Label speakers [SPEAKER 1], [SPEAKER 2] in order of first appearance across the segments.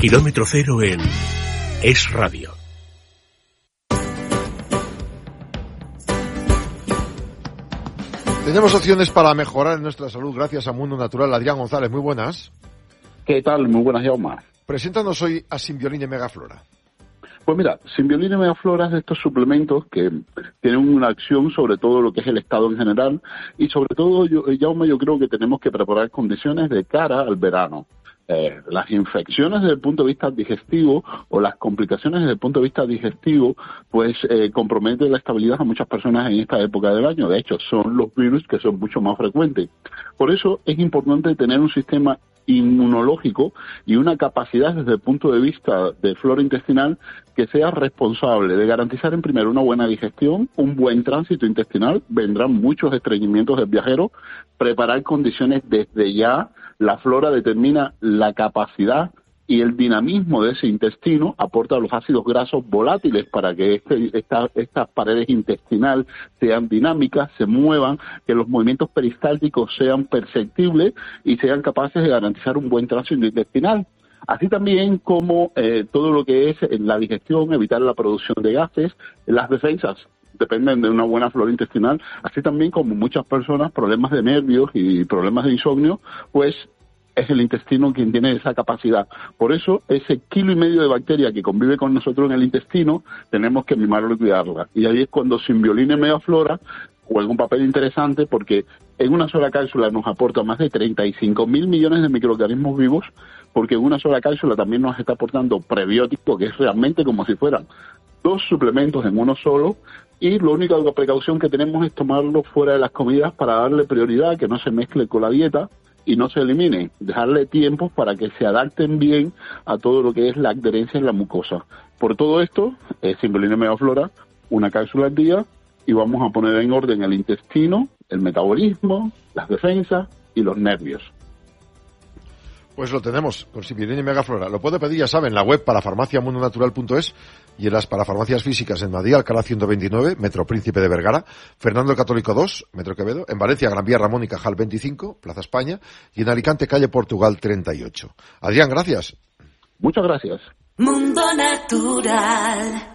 [SPEAKER 1] Kilómetro cero en Es Radio.
[SPEAKER 2] Tenemos opciones para mejorar nuestra salud gracias a Mundo Natural. Adrián González, muy buenas.
[SPEAKER 3] ¿Qué tal? Muy buenas, Jaume.
[SPEAKER 2] Preséntanos hoy a Simbioline Megaflora.
[SPEAKER 3] Pues mira, Simbioline Megaflora es de estos suplementos que tienen una acción sobre todo lo que es el estado en general y sobre todo, Jaume, yo creo que tenemos que preparar condiciones de cara al verano. Las infecciones desde el punto de vista digestivo o las complicaciones desde el punto de vista digestivo pues comprometen la estabilidad a muchas personas en esta época del año. De hecho, son los virus que son mucho más frecuentes. Por eso es importante tener un sistema inmunológico y una capacidad desde el punto de vista de flora intestinal que sea responsable de garantizar en primero una buena digestión, un buen tránsito intestinal, vendrán muchos estreñimientos del viajero, preparar condiciones desde ya. La flora determina la capacidad y el dinamismo de ese intestino, aporta los ácidos grasos volátiles para que estas paredes intestinales sean dinámicas, se muevan, que los movimientos peristálticos sean perceptibles y sean capaces de garantizar un buen tránsito intestinal. Así también como todo lo que es la digestión, evitar la producción de gases, las defensas dependen de una buena flora intestinal, así también como muchas personas, problemas de nervios y problemas de insomnio, pues es el intestino quien tiene esa capacidad. Por eso, ese 1,5 kilos de bacteria que convive con nosotros en el intestino, tenemos que mimarlo y cuidarla. Y ahí es cuando Simbioline Megaflora juega un papel interesante porque en una sola cápsula nos aporta más de 35.000 millones de microorganismos vivos, porque en una sola cápsula también nos está aportando prebiótico, que es realmente como si fueran 2 suplementos en uno solo, y la única precaución que tenemos es tomarlo fuera de las comidas para darle prioridad, que no se mezcle con la dieta y no se eliminen, dejarle tiempo para que se adapten bien a todo lo que es la adherencia en la mucosa. Por todo esto, Simbioline Megaflora, una cápsula al día, y vamos a poner en orden el intestino, el metabolismo, las defensas y los nervios.
[SPEAKER 2] Pues lo tenemos con Simbioline Megaflora. Lo puede pedir, ya saben, en la web parafarmaciamundonatural.es y en las parafarmacias físicas en Madrid, Alcalá 129, Metro Príncipe de Vergara, Fernando el Católico 2, Metro Quevedo, en Valencia, Gran Vía Ramón y Cajal 25, Plaza España, y en Alicante, calle Portugal 38. Adrián, gracias.
[SPEAKER 3] Muchas gracias.
[SPEAKER 4] Mundo Natural.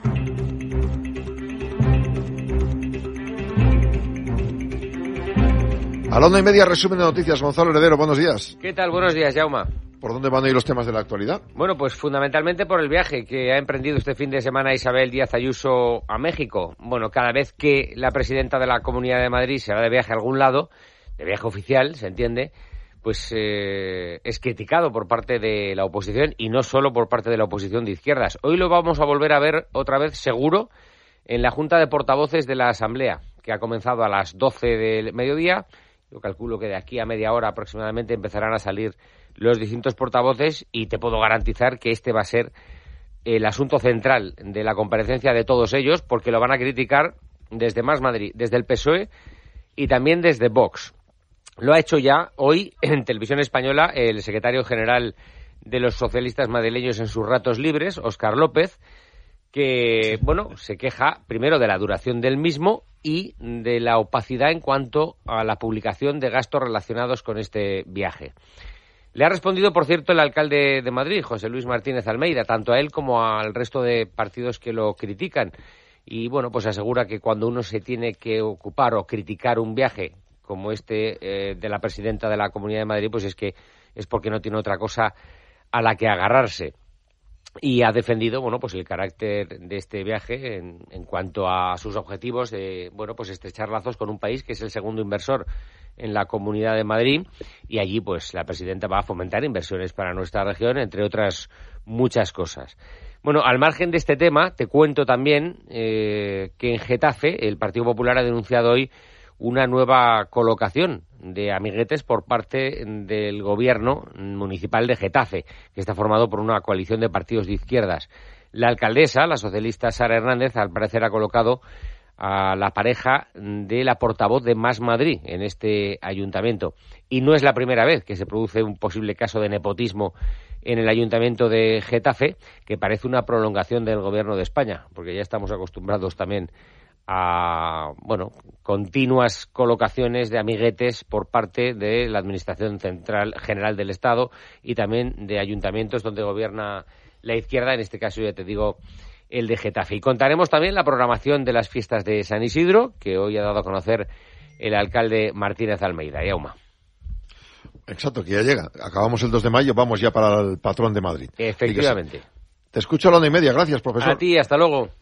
[SPEAKER 2] A la 1:30, resumen de noticias. Gonzalo Heredero, buenos días.
[SPEAKER 5] ¿Qué tal? Buenos días, Jaume.
[SPEAKER 2] ¿Por dónde van a ir los temas de la actualidad?
[SPEAKER 5] Bueno, pues fundamentalmente por el viaje que ha emprendido este fin de semana Isabel Díaz Ayuso a México. Bueno, cada vez que la presidenta de la Comunidad de Madrid se va de viaje a algún lado, de viaje oficial, se entiende, pues es criticado por parte de la oposición y no solo por parte de la oposición de izquierdas. Hoy lo vamos a volver a ver otra vez seguro en la Junta de Portavoces de la Asamblea, que ha comenzado a las 12 del mediodía. Yo calculo que de aquí a media hora aproximadamente empezarán a salir los distintos portavoces y te puedo garantizar que este va a ser el asunto central de la comparecencia de todos ellos, porque lo van a criticar desde Más Madrid, desde el PSOE y también desde Vox. Lo ha hecho ya hoy en Televisión Española el secretario general de los socialistas madrileños en sus ratos libres, Óscar López, que, bueno, se queja primero de la duración del mismo y de la opacidad en cuanto a la publicación de gastos relacionados con este viaje. Le ha respondido, por cierto, el alcalde de Madrid, José Luis Martínez Almeida, tanto a él como al resto de partidos que lo critican. Y, bueno, pues asegura que cuando uno se tiene que ocupar o criticar un viaje como este de la presidenta de la Comunidad de Madrid, pues es porque no tiene otra cosa a la que agarrarse. Y ha defendido, bueno, pues el carácter de este viaje en cuanto a sus objetivos de, bueno, pues estrechar lazos con un país que es el segundo inversor en la Comunidad de Madrid, y allí pues la presidenta va a fomentar inversiones para nuestra región, entre otras muchas cosas. Bueno, al margen de este tema, te cuento también que en Getafe el Partido Popular ha denunciado hoy una nueva colocación de amiguetes por parte del gobierno municipal de Getafe, que está formado por una coalición de partidos de izquierdas. La alcaldesa, la socialista Sara Hernández, al parecer ha colocado a la pareja de la portavoz de Más Madrid en este ayuntamiento. Y no es la primera vez que se produce un posible caso de nepotismo en el ayuntamiento de Getafe, que parece una prolongación del gobierno de España, porque ya estamos acostumbrados también continuas colocaciones de amiguetes por parte de la Administración Central General del Estado y también de ayuntamientos donde gobierna la izquierda, en este caso ya te digo el de Getafe. Y contaremos también la programación de las fiestas de San Isidro, que hoy ha dado a conocer el alcalde Martínez Almeida. Yauma.
[SPEAKER 2] Exacto, que ya llega. Acabamos el 2 de mayo, vamos ya para el patrón de Madrid.
[SPEAKER 5] Efectivamente.
[SPEAKER 2] Te escucho a la 1:30. Gracias, profesor.
[SPEAKER 5] A ti, hasta luego.